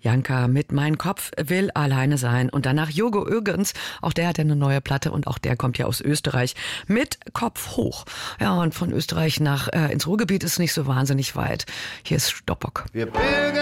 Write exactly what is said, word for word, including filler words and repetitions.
Janka mit Mein Kopf will alleine sein. Und danach Jogo Ögens. Auch der hat ja eine neue Platte und auch der kommt ja aus Österreich mit Kopf hoch. Ja, und von Österreich nach äh, ins Ruhrgebiet ist nicht so wahnsinnig weit. Hier ist Stoppock. Wir pilgern